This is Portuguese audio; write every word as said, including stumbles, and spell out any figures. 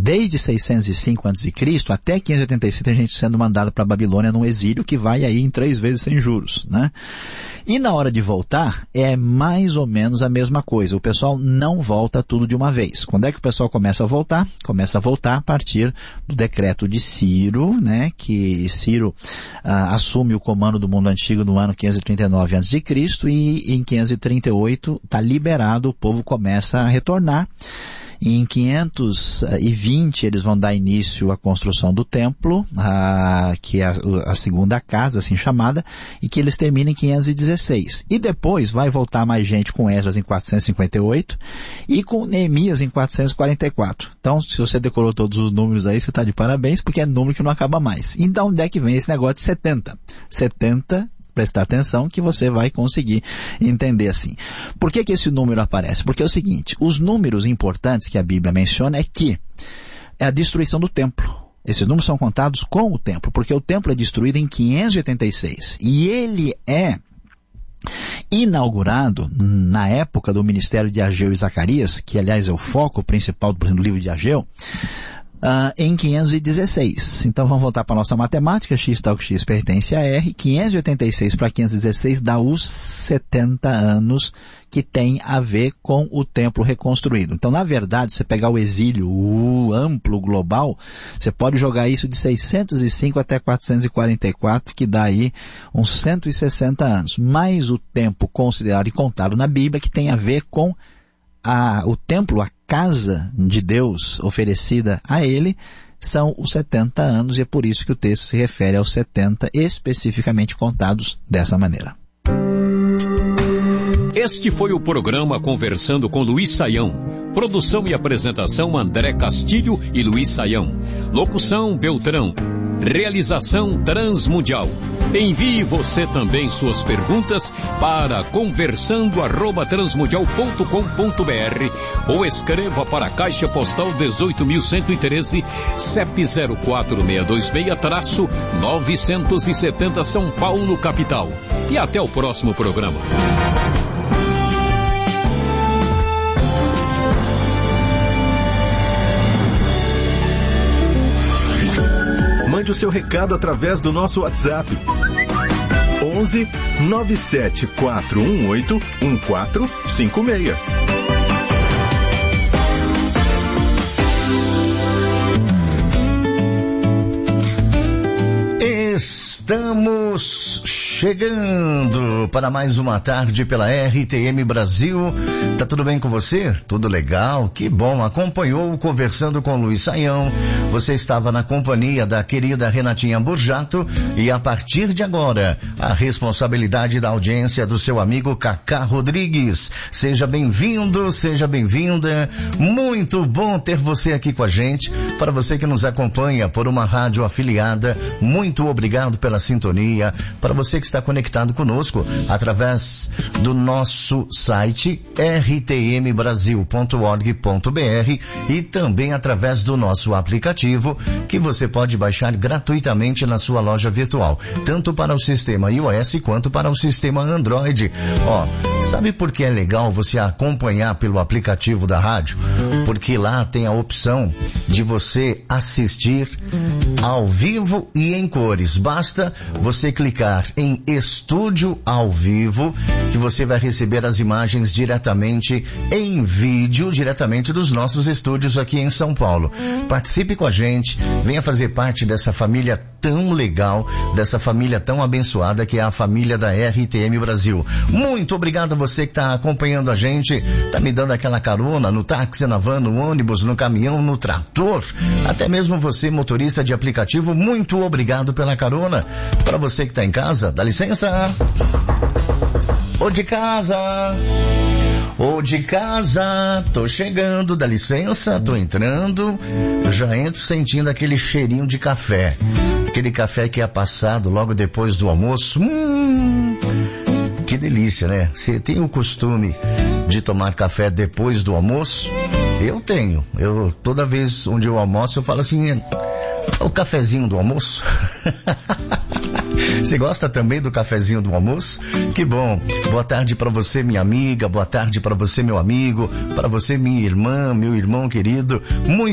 Desde seiscentos e cinco antes de Cristo até quinhentos e oitenta e seis tem gente sendo mandada para a Babilônia num exílio que vai aí em três vezes sem juros, né? E na hora de voltar, é mais ou menos a mesma coisa. O pessoal não volta tudo de uma vez. Quando é que o pessoal começa a voltar? Começa a voltar a partir do decreto de Ciro, né? Que Ciro ah, assume o comando do mundo antigo no ano quinhentos e trinta e nove antes de Cristo e em quinhentos e trinta e oito está liberado, o povo começa a retornar. E em quinhentos e vinte eles vão dar início à construção do templo, a, que é a, a segunda casa, assim chamada, e que eles terminam em quinhentos e dezesseis. E depois vai voltar mais gente com Esdras em quatrocentos e cinquenta e oito e com Neemias em quatrocentos e quarenta e quatro. Então, se você decorou todos os números aí, você está de parabéns, porque é número que não acaba mais. E de onde é que vem esse negócio de setenta? setenta prestar atenção que você vai conseguir entender assim. Por que que esse número aparece? Porque é o seguinte, os números importantes que a Bíblia menciona é que é a destruição do templo. Esses números são contados com o templo, porque o templo é destruído em quinhentos e oitenta e seis e ele é inaugurado na época do ministério de Ageu e Zacarias, que aliás é o foco principal do livro de Ageu, Uh, em quinhentos e dezesseis. Então vamos voltar para a nossa matemática, x tal que x pertence a R, quinhentos e oitenta e seis para quinhentos e dezesseis dá os setenta anos que tem a ver com o templo reconstruído. Então na verdade, você pegar o exílio o amplo, global, você pode jogar isso de seiscentos e cinco até quatrocentos e quarenta e quatro, que dá aí uns cento e sessenta anos, mais o tempo considerado e contado na Bíblia, que tem a ver com a, o templo, a casa de Deus oferecida a ele, são os setenta anos, e é por isso que o texto se refere aos setenta especificamente contados dessa maneira. Este foi o programa Conversando com Luiz Saião. Produção e apresentação André Castilho e Luiz Saião. Locução Beltrão. Realização Transmundial. Envie você também suas perguntas para conversando arroba transmundial ponto com ponto br ou escreva para a Caixa Postal dezoito mil cento e treze, C E P zero quatro seis dois seis, novecentos e setenta São Paulo, capital. E até o próximo programa. Mande o seu recado através do nosso WhatsApp. onze nove sete quatro um oito um quatro cinco seis. Estamos chegando para mais uma tarde pela R T M Brasil. Tá tudo bem com você? Tudo legal? Que bom. Acompanhou o Conversando com Luiz Saião. Você estava na companhia da querida Renatinha Burjato e a partir de agora, a responsabilidade da audiência do seu amigo Cacá Rodrigues. Seja bem-vindo, seja bem-vinda. Muito bom ter você aqui com a gente. Para você que nos acompanha por uma rádio afiliada, muito obrigado pela sintonia. Para você que está conectado conosco através do nosso site r t m brasil ponto org ponto b r e também através do nosso aplicativo que você pode baixar gratuitamente na sua loja virtual, tanto para o sistema iOS quanto para o sistema Android. Ó, sabe por que é legal você acompanhar pelo aplicativo da rádio? Porque lá tem a opção de você assistir ao vivo e em cores. Basta você clicar em Estúdio ao Vivo, que você vai receber as imagens diretamente em vídeo, diretamente dos nossos estúdios aqui em São Paulo. Participe com a gente, venha fazer parte dessa família tão legal, dessa família tão abençoada que é a família da R T M Brasil. Muito obrigado a você que está acompanhando a gente, está me dando aquela carona no táxi, na van, no ônibus, no caminhão, no trator, até mesmo você, motorista de aplicativo, muito obrigado pela carona. Para você que está em casa, dá licença. Ô de casa, ô de casa, tô chegando, dá licença, tô entrando, eu já entro sentindo aquele cheirinho de café, aquele café que é passado logo depois do almoço. Hum, que delícia, né? Você tem o costume de tomar café depois do almoço? Eu tenho, eu toda vez onde eu almoço eu falo assim, o cafezinho do almoço. Você gosta também do cafezinho do almoço? Que bom. Boa tarde para você, minha amiga. Boa tarde para você, meu amigo. Para você, minha irmã, meu irmão querido. Muito